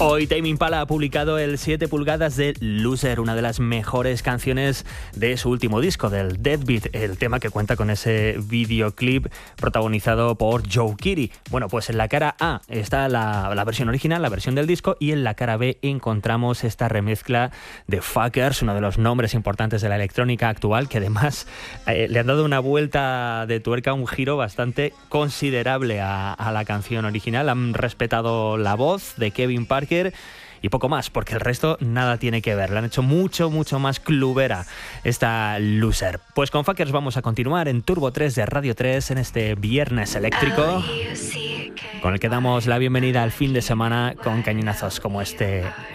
Hoy Tame Impala ha publicado el 7 pulgadas de Loser, una de las mejores canciones de su último disco, del Deadbeat, el tema que cuenta con ese videoclip protagonizado por Joe Keery. Bueno, pues en la cara A está la versión original, la versión del disco, y en la cara B encontramos esta remezcla de Fuckers, uno de los nombres importantes de la electrónica actual, que además le han dado una vuelta de tuerca, un giro bastante considerable a la canción original. Han respetado la voz de Kevin Parker y poco más, porque el resto nada tiene que ver. Le han hecho mucho más clubera esta Loser. Pues con Fuckers vamos a continuar en Turbo 3 de Radio 3 en este viernes eléctrico, con el que damos la bienvenida al fin de semana con cañonazos como este